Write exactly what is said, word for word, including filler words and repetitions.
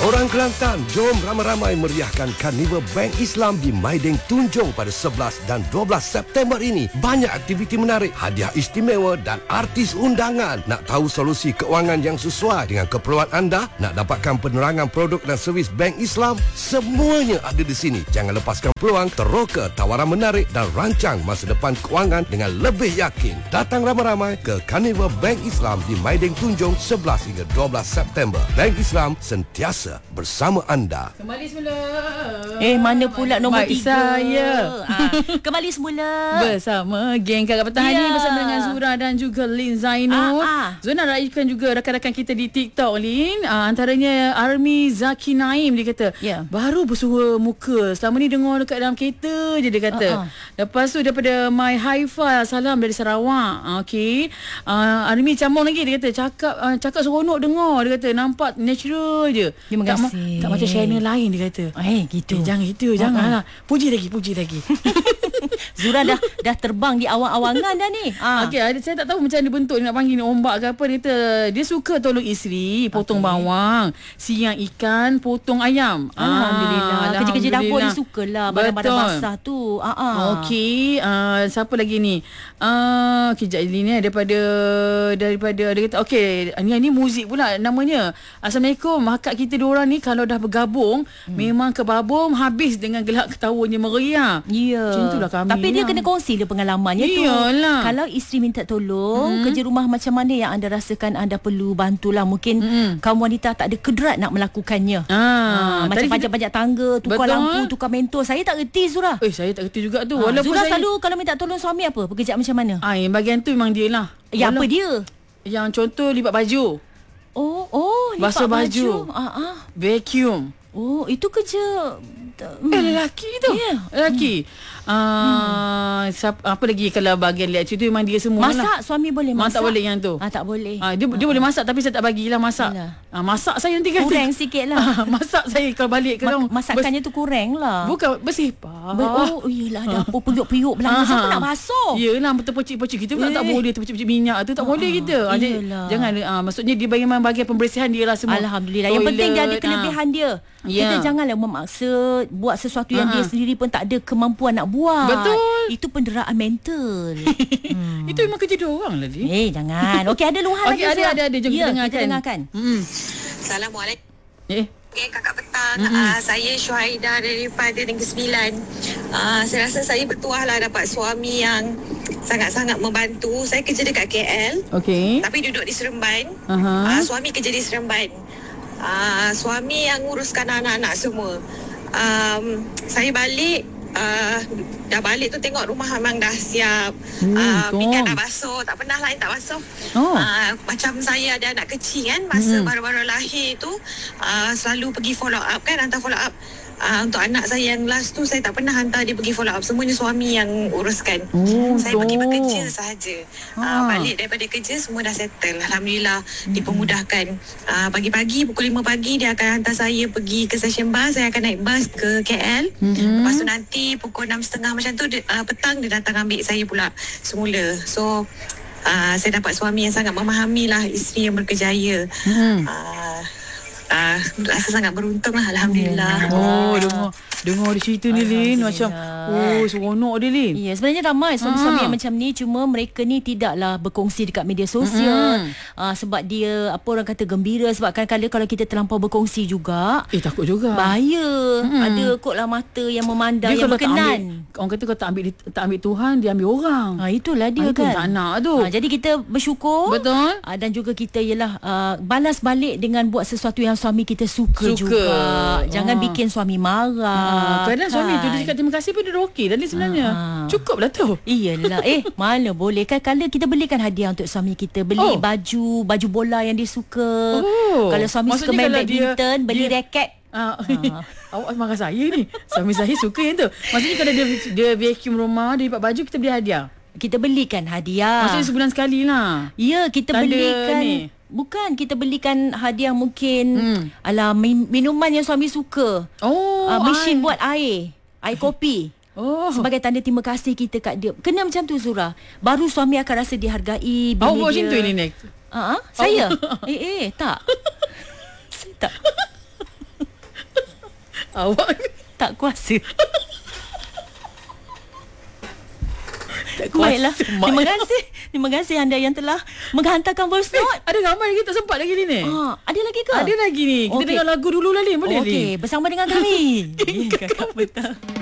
Orang Kelantan, jom ramai-ramai meriahkan Karnival Bank Islam di Maiding Tunjung pada sebelas dan dua belas September ini. Banyak aktiviti menarik, hadiah istimewa dan artis undangan. Nak tahu solusi keuangan yang sesuai dengan keperluan anda? Nak dapatkan penerangan produk dan servis Bank Islam? Semuanya ada di sini. Jangan lepaskan peluang, teroka tawaran menarik dan rancang masa depan keuangan dengan lebih yakin. Datang ramai-ramai ke Karnival Bank Islam di Maiding Tunjung sebelas hingga dua belas September. Bank Islam sentiasa bersama anda. Kembali semula. Eh, mana pula nombor Baik tiga? saya. Ah, kembali semula. Bersama geng Kakak Petang Ya. ni bersama dengan Zura dan juga Lin Zainur. Ah, ah. Zura nak raikan juga rakan-rakan kita di TikTok, Lin. Ah, antaranya Army Zaki Naim, dia kata. Ya. Baru bersua muka. Selama ni dengar dekat dalam kereta je, dia kata. Ah, ah. Lepas tu daripada My Haifa, salam dari Sarawak. Ah, Okey. Ah, Army sambung lagi, dia kata cakap ah, cakap seronok dengar, dia kata nampak natural je. Terima Tak ma- kasih. Tak macam channel lain, dia kata. Eh, gitu. Eh, jangan gitu, janganlah. Puji lagi, puji lagi. Zura dah dah terbang di awang-awangan dah ni. Ah. Okey, ada- saya tak tahu macam mana bentuk dia nak panggil ni, ombak ke apa. Dia kata dia suka tolong isteri potong Okey. bawang, siang ikan, potong ayam. Alhamdulillah. Ah, Kerja-kerja dapur dia Alhamdulillah. sukalah barang-barang Betul. basah tu. Ah, ah. Okey, uh, siapa lagi ni? Uh, kejap ini ni daripada daripada dia kata okey, ni ni muzik pula namanya. Assalamualaikum. Akak kita dua orang ni kalau dah bergabung hmm. memang kebabung habis dengan gelak ketawanya meriah. Ya. Macam itulah kami. Tapi dia lah. kena kongsi dia pengalamannya tu. Iyalah. Kalau isteri minta tolong, Hmm. kerja rumah macam mana yang anda rasakan anda perlu bantulah. Mungkin Hmm. kaum wanita tak ada kedrat nak melakukannya. Ah, Ah, macam tadi kita- panjat-panjat tangga, tukar Betul. lampu, tukar mentor. Saya tak reti, Zura. Eh, saya tak kerti juga tu. Ah, Walaupun Zura saya selalu kalau minta tolong suami apa? Pekerjaan macam mana? Ah, yang bahagian tu memang dia lah. Ya, apa Walau- dia? Yang contoh lipat baju, Oh, oh, lipat Basuh baju. Ah, ah. vacuum. Oh, itu kerja Eh, lelaki tu. Ya. Lelaki. Ah, siap- apa lagi kalau bahagian lecture tu memang dia semua lah. masak. Suami boleh Mak masak? tak boleh yang tu. Ah, tak boleh. Ah, dia dia boleh masak tapi saya tak bagilah masak. Yalah. Ah, masak saya nanti kan. Kurang sikit lah. Ah, masak saya kalau balik ke Ma- rumah. masakannya tu kurang lah. Bukan bersih. Ber- oh, iyalah dapur periuk-periuk belakang. Siapa nak basuh? Yelah, terpecik-pecik kita pula Eh. tak boleh terpecik-pecik minyak tu tak Ah, boleh kita. Ah, dia- iyalah. jangan ah, maksudnya dia bagian bagian pembersihan dia lah semua. Alhamdulillah. Yang penting dia ada Toilet, kelebihan dia. Ya. Kita janganlah memaksa buat sesuatu yang Ah, dia ah. sendiri pun tak ada kemampuan nak buat. Betul. Itu penderaan mental. hmm. Itu memang kerja dia orang lah dia. Eh, jangan. Okey, ada luahan Okey, lagi. ada, Zura? ada, ada. Jom ya, kita dengarkan. Kita dengarkan. Hmm. Assalamualaikum. Eh. Okay, Kakak Petang. Mm-mm. Uh, saya Syuhaida daripada Negeri Sembilan. Uh, saya rasa saya bertuah lah dapat suami yang sangat-sangat membantu. Saya kerja dekat K L. Okey. Tapi duduk di Seremban. Aha. Uh, suami kerja di Seremban. Uh, suami yang nguruskan anak-anak semua. Um, saya balik. Uh, dah balik tu tengok rumah memang dah siap. Hmm, uh, betul. pinggan dah basuh. Tak pernah lain tak basuh. Oh. Uh, macam saya ada anak kecil kan, masa Hmm. baru-baru lahir tu uh, selalu pergi follow up kan, hantar follow up. Uh, untuk anak saya yang last tu saya tak pernah hantar dia pergi follow up. Semuanya suami yang uruskan. Oh, Saya pergi betul. bekerja sahaja. Uh, Ah. balik daripada kerja semua dah settle. Alhamdulillah dipermudahkan. Uh, pagi-pagi pukul lima pagi dia akan hantar saya pergi ke stesen bas. Saya akan naik bas ke K L. Mm-mm. Lepas tu nanti pukul enam tiga puluh macam tu dia, uh, petang dia datang ambil saya pula semula. So uh, saya dapat suami yang sangat memahami lah isteri yang berkejaya. Hmm. Uh, uh, rasa sangat beruntung lah. Alhamdulillah. Oh, dengar dengar dia cerita ni Lin, macam Alhamdulillah. oh seronok dia Lin. Ya, sebenarnya ramai suami-suami Ah. yang macam ni, cuma mereka ni tidaklah berkongsi dekat media sosial. Mm-mm. Uh, sebab dia apa orang kata gembira, sebab kadang-kadang kalau kita terlampau berkongsi juga Eh, takut juga. bahaya. Mm-mm. Ada kotlah mata yang memandang, Dia yang kalau tak berkenan. ambil, orang kata kalau tak ambil tak ambil Tuhan, dia ambil orang. Ha, itulah dia Ah, itu kan. tak nak tu. Ha, jadi kita bersyukur. Betul. Uh, dan juga kita ialah uh, balas balik dengan buat sesuatu yang suami kita suka, Suka. juga. Jangan Ah. bikin suami marah. Ah, kadang suami tu dia kan? cakap terima kasih pun dia dah okey dah ni sebenarnya. Ah. Cukup lah tu. Iyalah. Eh, mana boleh kan, kalau kita belikan hadiah untuk suami kita, beli Oh. baju baju bola yang dia suka. Oh. Kalau suami suka Maksudnya main kalau dia- badminton, beli dia- raket. Ah. Awak marah saya ni. Suami saya suka yang tu. Maksudnya kalau dia dia vacuum rumah, dia lipat baju, kita beli hadiah. Kita belikan hadiah. Maksudnya sebulan sekali lah. Ya, kita Tanda belikan ni. Bukan, kita belikan hadiah mungkin Hmm. alah min- minuman yang suami suka. Oh, uh, mesin ai. buat air, air kopi. Oh. Sebagai tanda terima kasih kita kat dia. Kena macam tu, Zura. Baru suami akan rasa dihargai bila Awak buat dia. macam tu ni, Nek? Uh-huh, saya? eh, eh, tak. Saya tak. Awak Tak kuasa. tak kuasa. Baiklah. Mak. Terima kasih. Terima kasih anda yang telah menghantarkan voice Eh, note. ada ramai lagi tak sempat lagi ni ni. Ah, ada lagi ke? Ada lagi ni. Kita Okey. dengar lagu dulu lah ni. Boleh ni? Okey, bersama dengan kami. Kakak Petang.